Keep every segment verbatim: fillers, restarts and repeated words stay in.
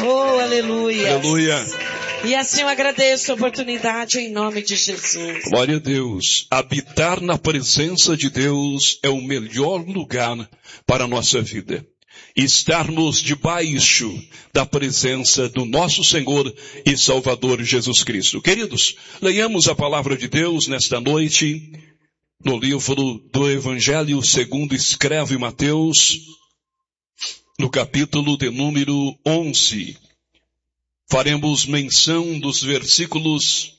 Oh, aleluia. Aleluia. E assim eu agradeço a oportunidade em nome de Jesus. Glória a Deus. Habitar na presença de Deus é o melhor lugar para a nossa vida. Estarmos debaixo da presença do nosso Senhor e Salvador Jesus Cristo. Queridos, leiamos a palavra de Deus nesta noite no livro do Evangelho segundo escreve Mateus, no capítulo de número onze. Faremos menção dos versículos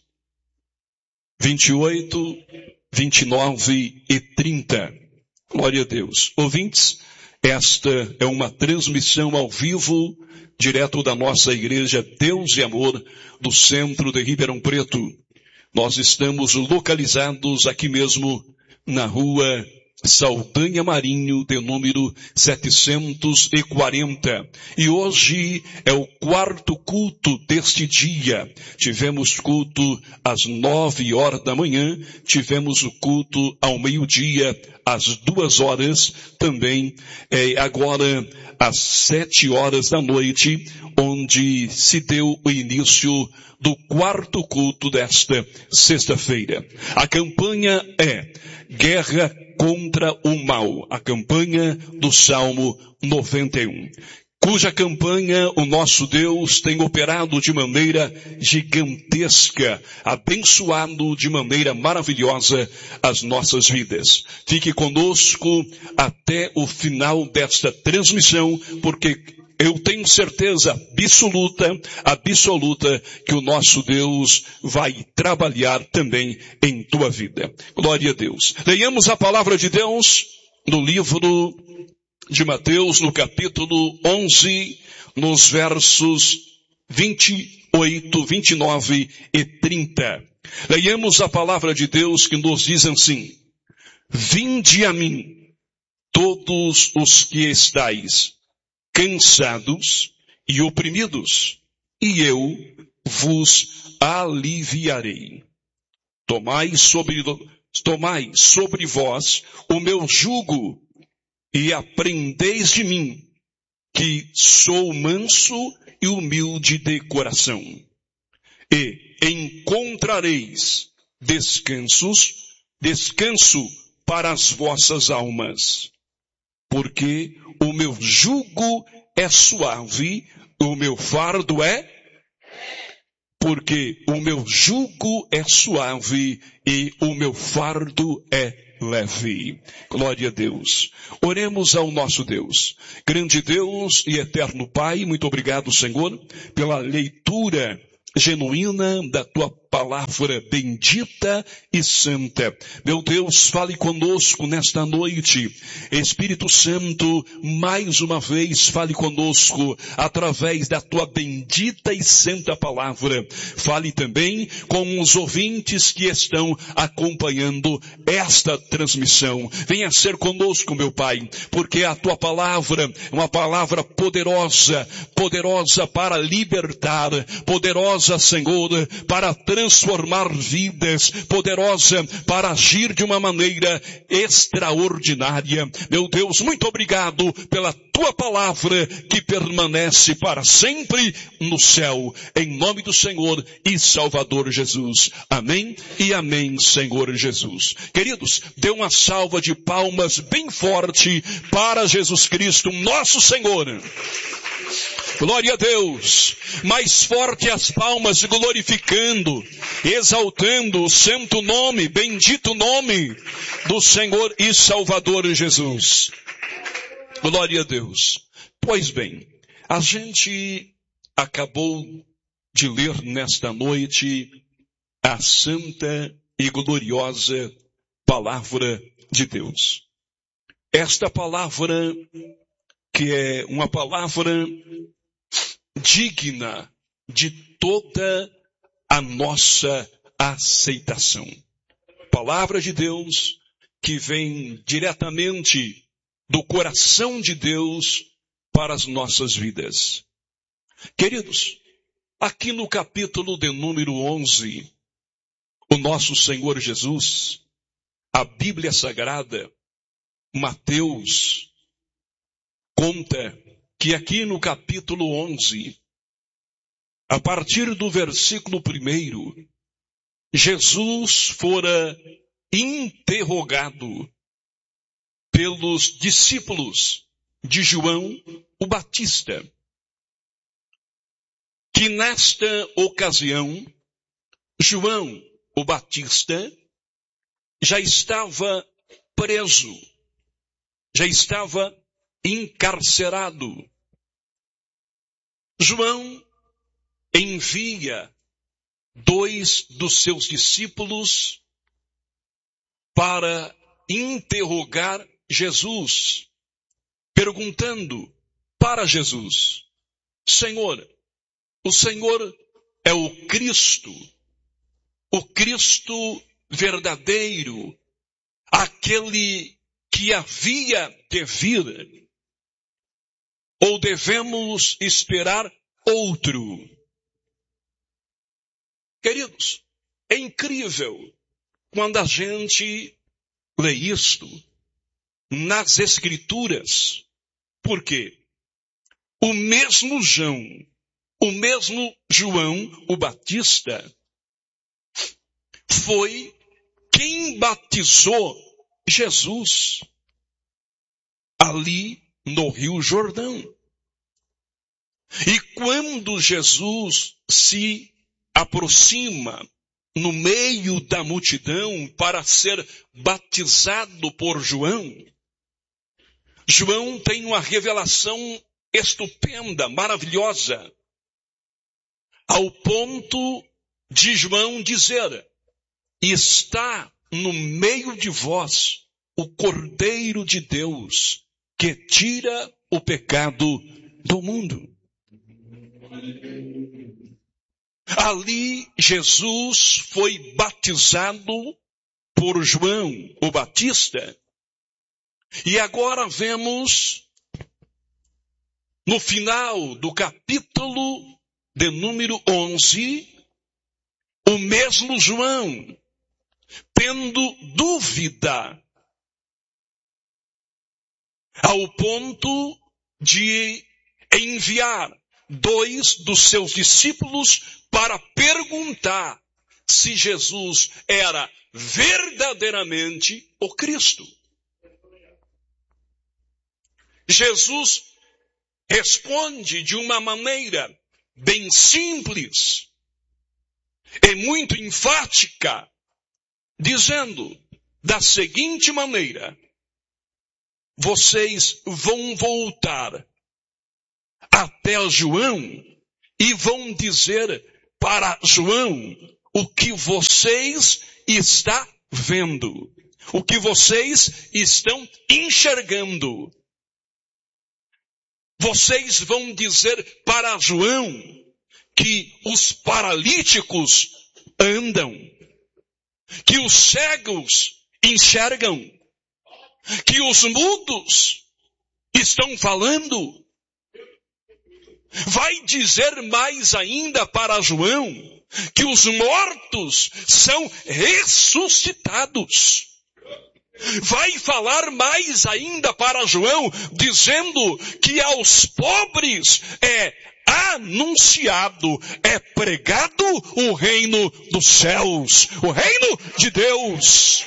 vinte e oito, vinte e nove e trinta. Glória a Deus. Ouvintes, esta é uma transmissão ao vivo, direto da nossa igreja Deus e Amor, do centro de Ribeirão Preto. Nós estamos localizados aqui mesmo na rua Saldanha Marinho, de número setecentos e quarenta. E hoje é o quarto culto deste dia. Tivemos culto às nove horas da manhã, tivemos o culto ao meio-dia, às duas horas, também é, agora às sete horas da noite, onde se deu o início do quarto culto desta sexta-feira. A campanha é Guerra contra o Mal, a campanha do Salmo noventa e um, cuja campanha o nosso Deus tem operado de maneira gigantesca, abençoado de maneira maravilhosa as nossas vidas. Fique conosco até o final desta transmissão, porque eu tenho certeza absoluta, absoluta, que o nosso Deus vai trabalhar também em tua vida. Glória a Deus. Leiamos a palavra de Deus no livro de Mateus, no capítulo onze, nos versos vinte e oito, vinte e nove e trinta. Leiamos a palavra de Deus que nos diz assim: Vinde a mim, todos os que estáis cansados e oprimidos, e eu vos aliviarei. Tomai sobre, tomai sobre vós o meu jugo e aprendeis de mim, que sou manso e humilde de coração, e encontrareis descansos, descanso para as vossas almas. Porque o meu jugo é suave, o meu fardo é... Porque o meu jugo é suave e o meu fardo é leve. Glória a Deus. Oremos ao nosso Deus. Grande Deus e eterno Pai, muito obrigado, Senhor, pela leitura genuína da tua palavra bendita e santa. Meu Deus, fale conosco nesta noite. Espírito Santo, mais uma vez fale conosco através da tua bendita e santa palavra. Fale também com os ouvintes que estão acompanhando esta transmissão. Venha ser conosco, meu Pai, porque a tua palavra é uma palavra poderosa, poderosa para libertar, poderosa, Senhor, para transformar transformar vidas, poderosa para agir de uma maneira extraordinária. Meu Deus, muito obrigado pela tua palavra que permanece para sempre no céu, em nome do Senhor e Salvador Jesus. Amém e amém, Senhor Jesus. Queridos, dê uma salva de palmas bem forte para Jesus Cristo, nosso Senhor. Glória a Deus. Mais forte as palmas, glorificando, exaltando o santo nome, bendito nome do Senhor e Salvador Jesus. Glória a Deus. Pois bem, a gente acabou de ler nesta noite a santa e gloriosa palavra de Deus. Esta palavra, que é uma palavra digna de toda a nossa aceitação. Palavra de Deus que vem diretamente do coração de Deus para as nossas vidas. Queridos, aqui no capítulo de número onze, o nosso Senhor Jesus, a Bíblia Sagrada, Mateus, conta que aqui no capítulo onze, a partir do versículo primeiro, Jesus fora interrogado pelos discípulos de João o Batista, que nesta ocasião, João o Batista já estava preso, já estava encarcerado. João envia dois dos seus discípulos para interrogar Jesus, perguntando para Jesus: Senhor, o Senhor é o Cristo, o Cristo verdadeiro, aquele que havia de vir, ou devemos esperar outro? Queridos, é incrível quando a gente lê isto nas Escrituras, porque o mesmo João, o mesmo João o Batista, foi quem batizou Jesus ali no Rio Jordão. E quando Jesus se aproxima no meio da multidão para ser batizado por João, João tem uma revelação estupenda, maravilhosa, ao ponto de João dizer: está no meio de vós o Cordeiro de Deus que tira o pecado do mundo. Ali Jesus foi batizado por João o Batista. E agora vemos no final do capítulo de número onze, o mesmo João tendo dúvida ao ponto de enviar dois dos seus discípulos para perguntar se Jesus era verdadeiramente o Cristo. Jesus responde de uma maneira bem simples e muito enfática, dizendo da seguinte maneira: vocês vão voltar até João e vão dizer para João o que vocês estão vendo, o que vocês estão enxergando. Vocês vão dizer para João que os paralíticos andam, que os cegos enxergam, que os mudos estão falando. Vai dizer mais ainda para João que os mortos são ressuscitados. Vai falar mais ainda para João, dizendo que aos pobres é anunciado, é pregado o reino dos céus, o reino de Deus.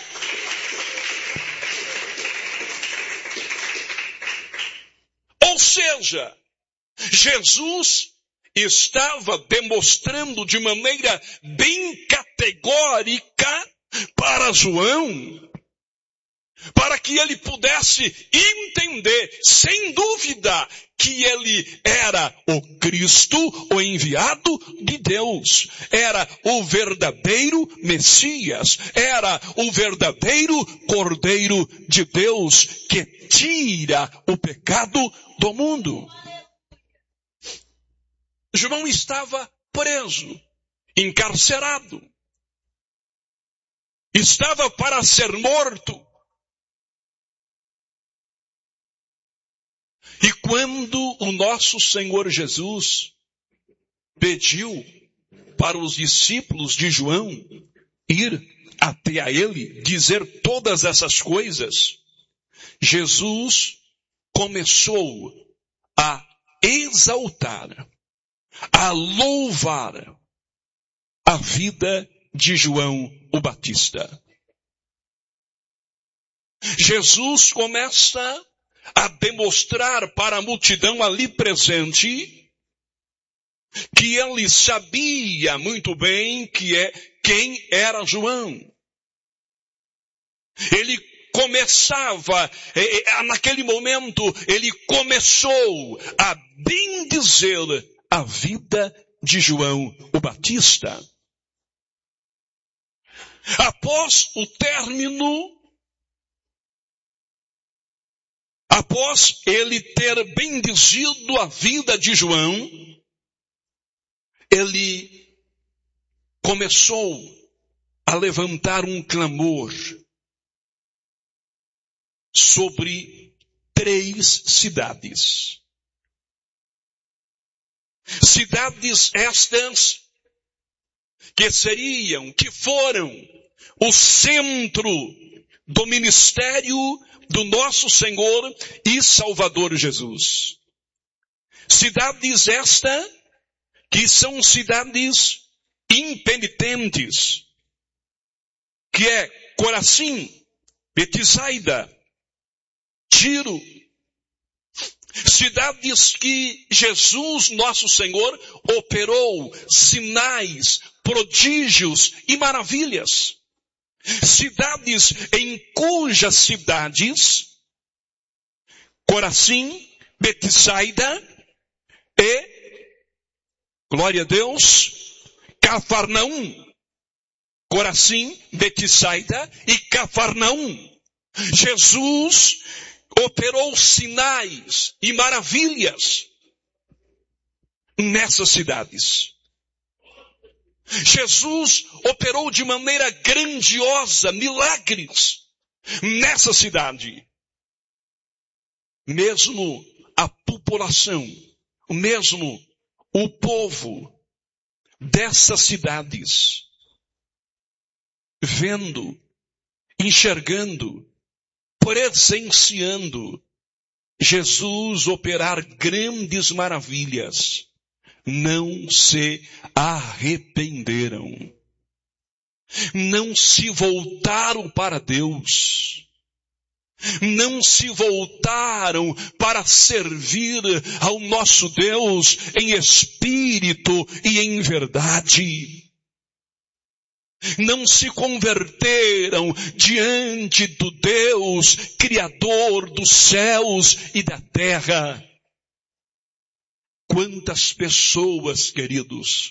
Ou seja, Jesus estava demonstrando de maneira bem categórica para João, para que ele pudesse entender, sem dúvida, que ele era o Cristo, o enviado de Deus. Era o verdadeiro Messias. Era o verdadeiro Cordeiro de Deus que tira o pecado do mundo. João estava preso, encarcerado. Estava para ser morto. E quando o nosso Senhor Jesus pediu para os discípulos de João ir até a ele, dizer todas essas coisas, Jesus começou a exaltar, a louvar a vida de João o Batista. Jesus começa a demonstrar para a multidão ali presente que ele sabia muito bem que é, quem era João. Ele começava, naquele momento, ele começou a bendizer a vida de João o Batista. Após o término, após ele ter bendizido a vida de João, ele começou a levantar um clamor sobre três cidades. Cidades estas que seriam, que foram o centro do ministério do nosso Senhor e Salvador Jesus. Cidades esta que são cidades impenitentes, que é Corazim, Betsaida, Tiro, cidades que Jesus, nosso Senhor, operou sinais, prodígios e maravilhas. Cidades em cujas cidades, Corazim, Betsaida e, glória a Deus, Cafarnaum. Corazim, Betsaida e Cafarnaum. Jesus operou sinais e maravilhas nessas cidades. Jesus operou de maneira grandiosa milagres nessa cidade. Mesmo a população, mesmo o povo dessas cidades, vendo, enxergando, presenciando Jesus operar grandes maravilhas, não se arrependeram. Não se voltaram para Deus. Não se voltaram para servir ao nosso Deus em espírito e em verdade. Não se converteram diante do Deus, Criador dos céus e da terra. Quantas pessoas, queridos,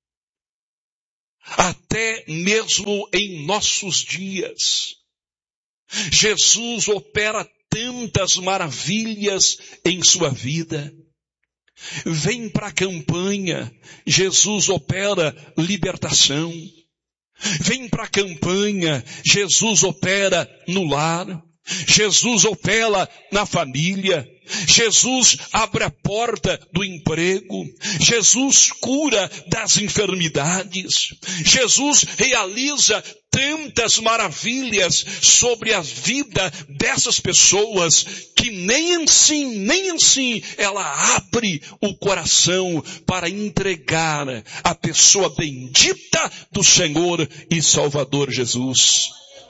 até mesmo em nossos dias, Jesus opera tantas maravilhas em sua vida. Vem para a campanha, Jesus opera libertação. Vem para a campanha, Jesus opera no lar. Jesus opera na família. Jesus abre a porta do emprego. Jesus cura das enfermidades. Jesus realiza tantas maravilhas sobre a vida dessas pessoas que nem assim, nem assim ela abre o coração para entregar a pessoa bendita do Senhor e Salvador Jesus.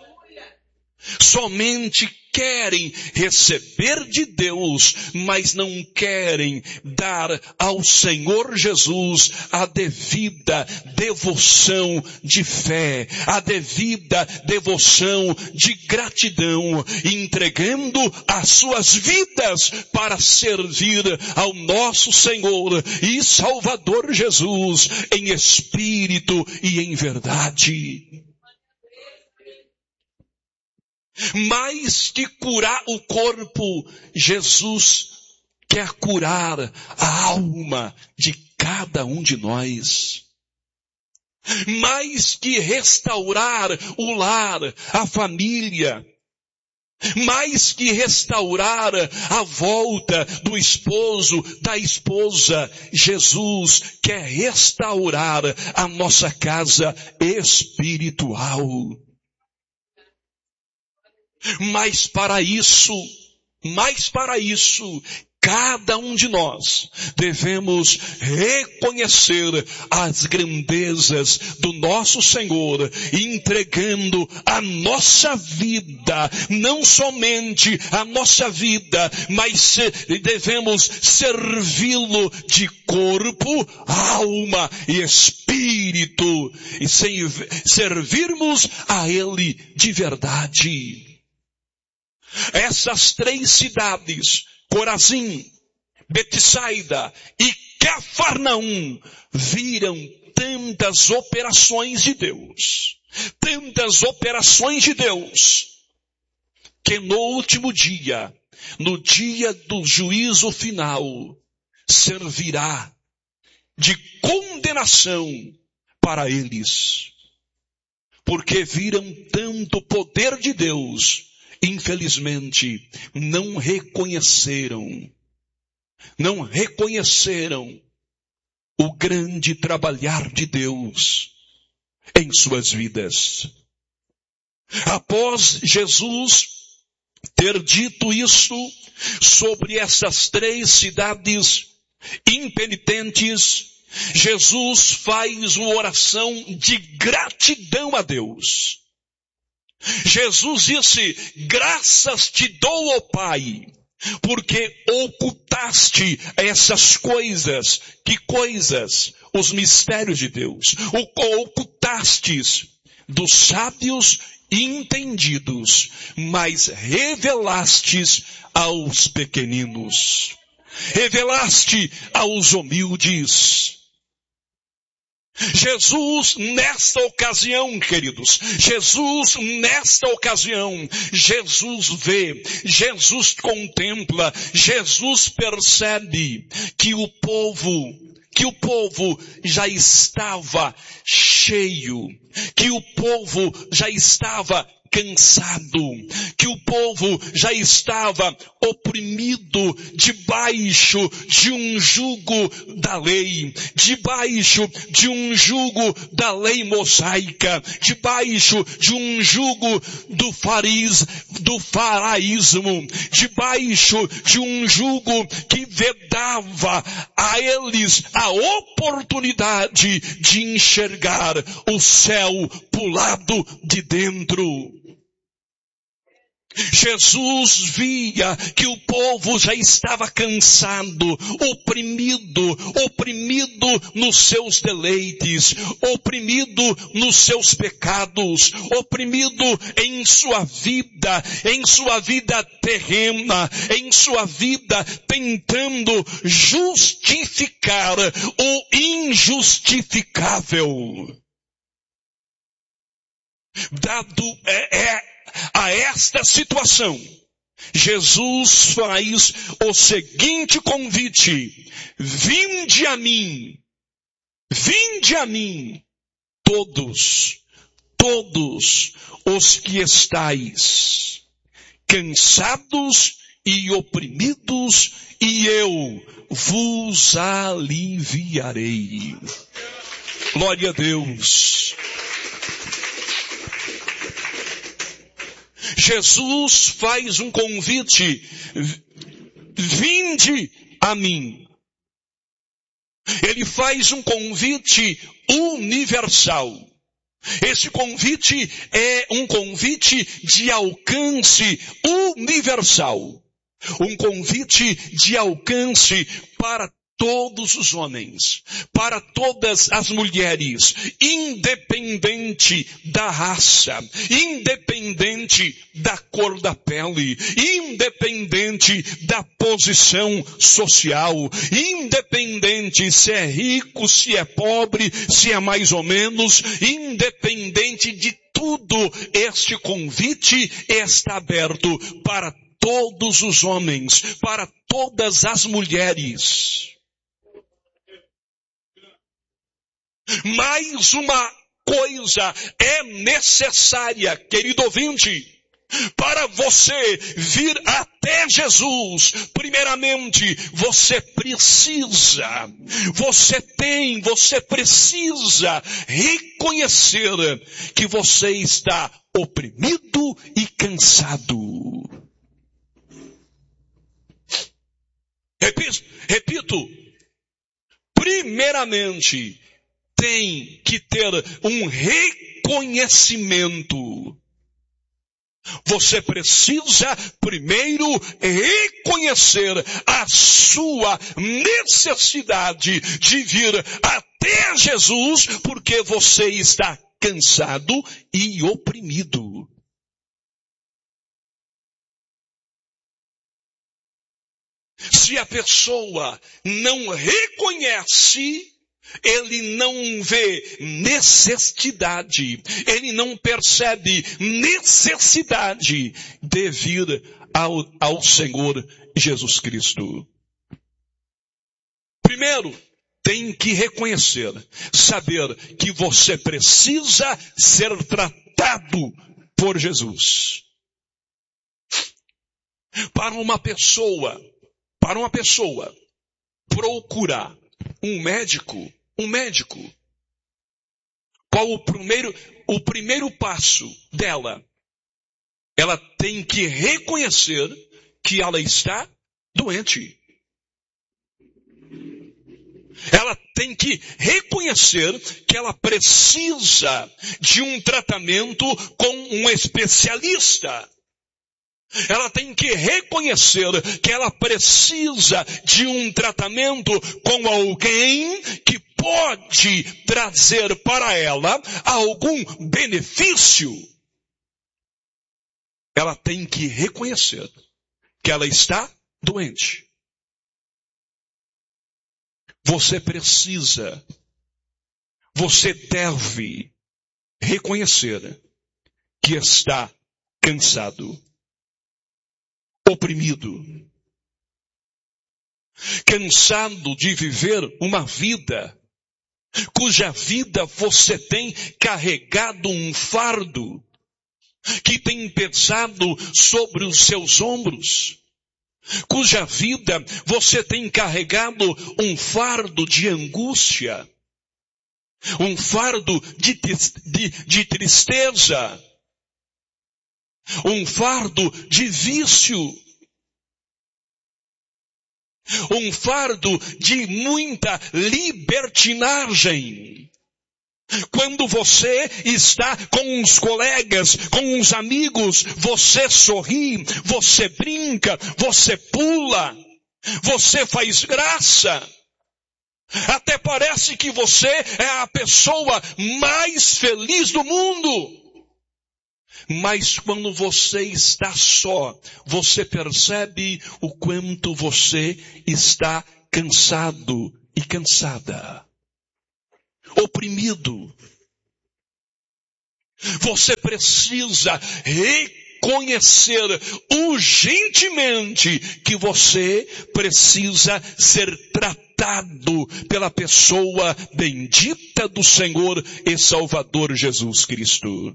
Somente querem receber de Deus, mas não querem dar ao Senhor Jesus a devida devoção de fé, a devida devoção de gratidão, entregando as suas vidas para servir ao nosso Senhor e Salvador Jesus em espírito e em verdade. Mais que curar o corpo, Jesus quer curar a alma de cada um de nós. Mais que restaurar o lar, a família. Mais que restaurar a volta do esposo, da esposa, Jesus quer restaurar a nossa casa espiritual. Mas para isso, mas para isso, Cada um de nós devemos reconhecer as grandezas do nosso Senhor, entregando a nossa vida, não somente a nossa vida, mas devemos servi-lo de corpo, alma e espírito, e servirmos a Ele de verdade. Essas três cidades, Corazim, Betsaida e Cafarnaum, viram tantas operações de Deus, tantas operações de Deus, que no último dia, no dia do juízo final, servirá de condenação para eles, porque viram tanto poder de Deus. Infelizmente, não reconheceram, não reconheceram o grande trabalhar de Deus em suas vidas. Após Jesus ter dito isso sobre essas três cidades impenitentes, Jesus faz uma oração de gratidão a Deus. Jesus disse: graças te dou, ó Pai, porque ocultaste essas coisas. Que coisas? Os mistérios de Deus. Ocultastes dos sábios e entendidos, mas revelastes aos pequeninos. Revelaste aos humildes. Jesus, nesta ocasião, queridos, Jesus, nesta ocasião, Jesus vê, Jesus contempla, Jesus percebe que o povo, que o povo já estava cheio, que o povo já estava cansado, que o povo já estava oprimido debaixo de um jugo da lei, debaixo de um jugo da lei mosaica, debaixo de um jugo do fariz, do faraísmo, debaixo de um jugo que vedava a eles a oportunidade de enxergar o céu pro lado de dentro. Jesus via que o povo já estava cansado, oprimido, oprimido nos seus deleites, oprimido nos seus pecados, oprimido em sua vida, em sua vida terrena, em sua vida tentando justificar o injustificável. Dado é, é a esta situação, Jesus faz o seguinte convite: vinde a mim, vinde a mim, todos, todos os que estáis cansados e oprimidos, e eu vos aliviarei. Glória a Deus. Jesus faz um convite: vinde a mim. Ele faz um convite universal. Esse convite é um convite de alcance universal. Um convite de alcance para todos os homens, para todas as mulheres, independente da raça, independente da cor da pele, independente da posição social, independente se é rico, se é pobre, se é mais ou menos, independente de tudo, este convite está aberto para todos os homens, para todas as mulheres. Mais uma coisa é necessária, querido ouvinte, para você vir até Jesus. Primeiramente, você precisa, você tem, você precisa reconhecer que você está oprimido e cansado. Repito, repito, primeiramente tem que ter um reconhecimento. Você precisa primeiro reconhecer a sua necessidade de vir até Jesus, porque você está cansado e oprimido. Se a pessoa não reconhece, ele não vê necessidade, ele não percebe necessidade de vir ao, ao Senhor Jesus Cristo. Primeiro, tem que reconhecer, saber que você precisa ser tratado por Jesus. Para uma pessoa, para uma pessoa procurar um médico, um médico, qual o primeiro, o primeiro passo dela? Ela tem que reconhecer que ela está doente. Ela tem que reconhecer que ela precisa de um tratamento com um especialista. Ela tem que reconhecer que ela precisa de um tratamento com alguém que pode trazer para ela algum benefício. Ela tem que reconhecer que ela está doente. Você precisa, você deve reconhecer que está cansado, oprimido, cansado de viver uma vida cuja vida você tem carregado um fardo que tem pesado sobre os seus ombros, cuja vida você tem carregado um fardo de angústia, um fardo de, de, de tristeza, um fardo de vício, um fardo de muita libertinagem. Quando você está com os colegas, com os amigos, você sorri, você brinca, você pula, você faz graça. Até parece que você é a pessoa mais feliz do mundo. Mas quando você está só, você percebe o quanto você está cansado e cansada, oprimido. Você precisa reconhecer urgentemente que você precisa ser tratado pela pessoa bendita do Senhor e Salvador Jesus Cristo.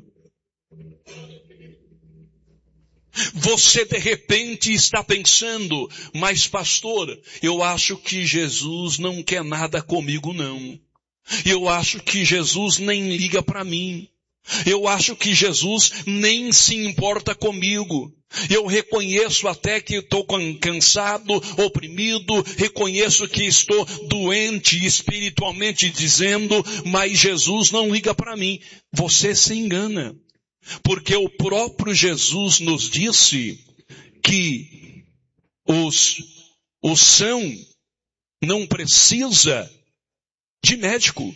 Você de repente está pensando, mas pastor, eu acho que Jesus não quer nada comigo não. Eu acho que Jesus nem liga para mim. Eu acho que Jesus nem se importa comigo. Eu reconheço até que estou cansado, oprimido, reconheço que estou doente espiritualmente dizendo, mas Jesus não liga para mim. Você se engana. Porque o próprio Jesus nos disse que os, os são não precisa de médico.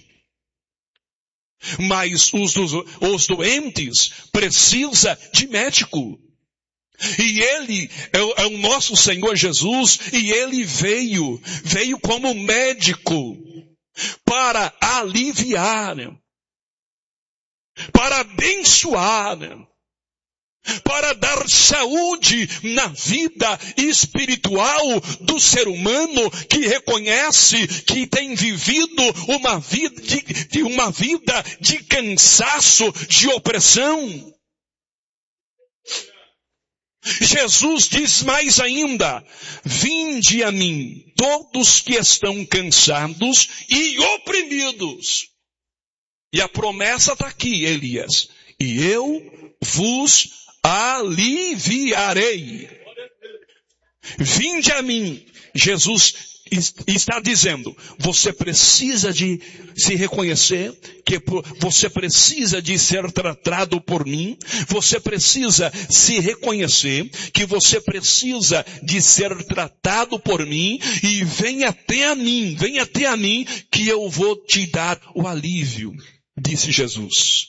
Mas os, os doentes precisam de médico. E Ele é o, é o nosso Senhor Jesus, e Ele veio, veio como médico para aliviar, para abençoar, para dar saúde na vida espiritual do ser humano que reconhece que tem vivido uma vida de, de uma vida de cansaço, de opressão. Jesus diz mais ainda, vinde a mim todos que estão cansados e oprimidos. E a promessa está aqui, Elias. E eu vos aliviarei. Vinde a mim. Jesus está dizendo, você precisa de se reconhecer, que você precisa de ser tratado por mim, você precisa se reconhecer, que você precisa de ser tratado por mim, e venha até a mim, venha até a mim, que eu vou te dar o alívio, disse Jesus.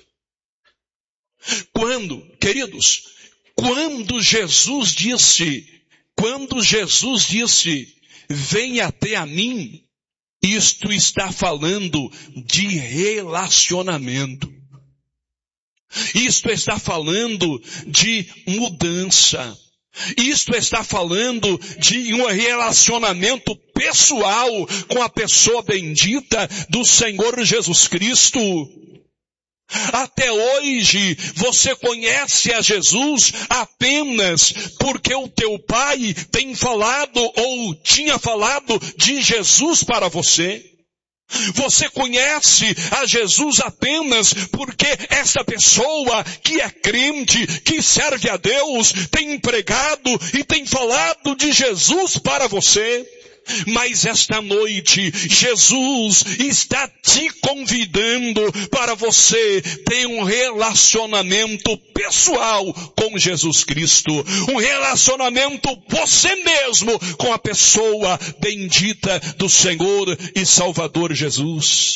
Quando, queridos, quando Jesus disse, quando Jesus disse, venha até a mim, isto está falando de relacionamento. Isto está falando de mudança. Isto está falando de um relacionamento pessoal com a pessoa bendita do Senhor Jesus Cristo. Até hoje você conhece a Jesus apenas porque o teu pai tem falado ou tinha falado de Jesus para você. Você conhece a Jesus apenas porque essa pessoa que é crente, que serve a Deus, tem pregado e tem falado de Jesus para você. Mas esta noite, Jesus está te convidando para você ter um relacionamento pessoal com Jesus Cristo. Um relacionamento você mesmo com a pessoa bendita do Senhor e Salvador Jesus.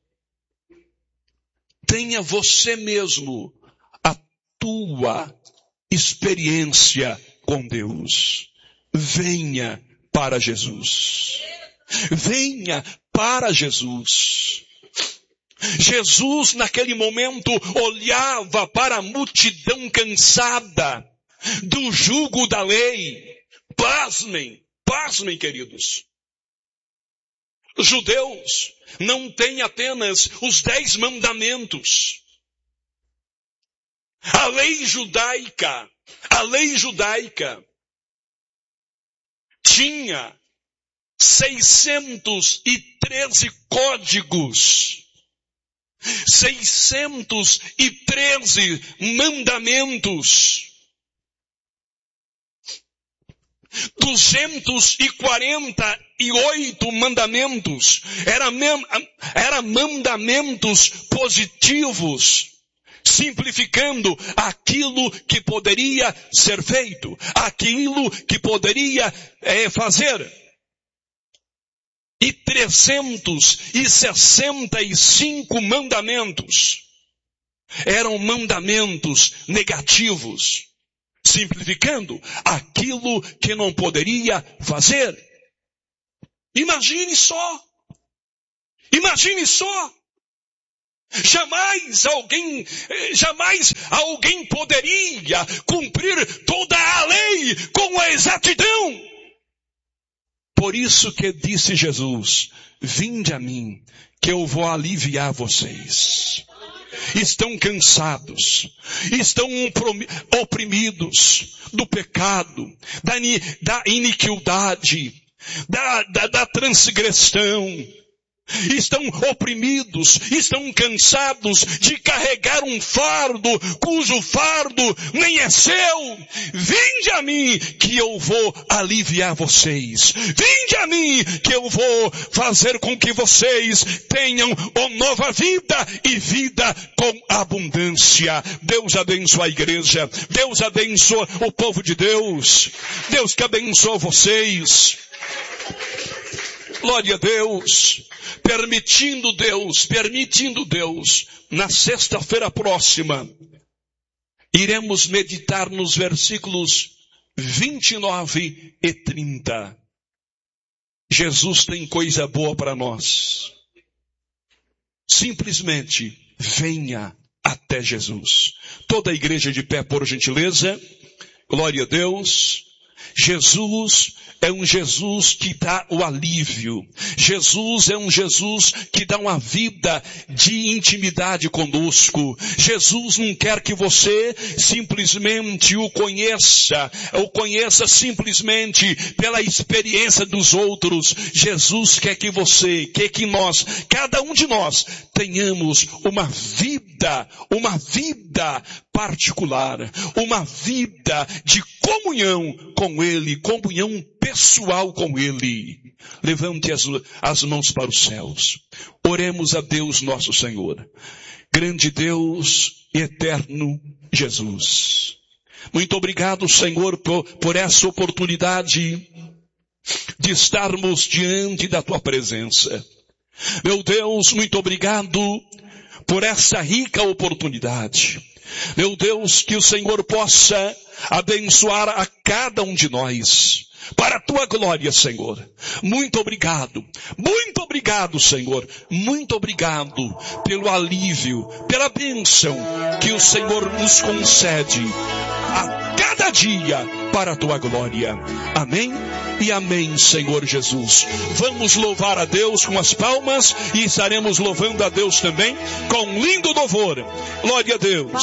Tenha você mesmo a tua experiência com Deus. Venha para Jesus. Venha para Jesus. Jesus naquele momento olhava para a multidão cansada do jugo da lei. Pasmem, pasmem, queridos. Os judeus não têm apenas os dez mandamentos. A lei judaica, a lei judaica tinha seiscentos e treze códigos, seiscentos e treze mandamentos, duzentos e quarenta e oito mandamentos, era, era mandamentos positivos, simplificando aquilo que poderia ser feito, aquilo que poderia é, fazer. E trezentos e sessenta e cinco mandamentos eram mandamentos negativos, simplificando aquilo que não poderia fazer. Imagine só, imagine só. Jamais alguém, jamais alguém poderia cumprir toda a lei com a exatidão. Por isso que disse Jesus, vinde a mim, que eu vou aliviar vocês. Estão cansados, estão oprimidos do pecado, da, da iniquidade, da, da, da transgressão. Estão oprimidos, estão cansados de carregar um fardo, cujo fardo nem é seu. Vinde a mim, que eu vou aliviar vocês. Vinde a mim, que eu vou fazer com que vocês tenham uma nova vida e vida com abundância. Deus abençoa a igreja. Deus abençoa o povo de Deus. Deus que abençoa vocês. Glória a Deus. Permitindo Deus, permitindo Deus, na sexta-feira próxima, iremos meditar nos versículos vinte e nove e trinta. Jesus tem coisa boa para nós. Simplesmente venha até Jesus. Toda a igreja de pé, por gentileza. Glória a Deus. Jesus é um Jesus que dá o alívio. Jesus é um Jesus que dá uma vida de intimidade conosco. Jesus não quer que você simplesmente o conheça, ou conheça simplesmente pela experiência dos outros. Jesus quer que você, quer que nós, cada um de nós, tenhamos uma vida vida, uma vida particular, uma vida de comunhão com Ele, comunhão pessoal com Ele. Levante as, as mãos para os céus. Oremos a Deus nosso Senhor. Grande Deus e eterno Jesus. Muito obrigado, Senhor, por, por essa oportunidade de estarmos diante da Tua presença. Meu Deus, muito obrigado por essa rica oportunidade. Meu Deus, que o Senhor possa abençoar a cada um de nós. Para a Tua glória, Senhor. Muito obrigado. Muito obrigado, Senhor. Muito obrigado pelo alívio, pela bênção que o Senhor nos concede a cada dia para a Tua glória. Amém e amém, Senhor Jesus. Vamos louvar a Deus com as palmas e estaremos louvando a Deus também com um lindo louvor. Glória a Deus.